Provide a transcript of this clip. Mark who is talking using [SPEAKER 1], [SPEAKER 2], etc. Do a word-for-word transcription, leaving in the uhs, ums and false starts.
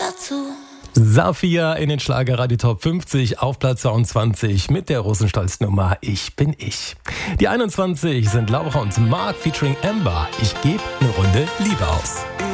[SPEAKER 1] dazu.
[SPEAKER 2] Safia in den Schlagerradio Top fünfzig auf Platz zweiundzwanzig mit der Rosenstolz-Nummer Ich bin ich. Die einundzwanzig sind Laura und Mark featuring Amber. Ich gebe eine Runde Liebe aus.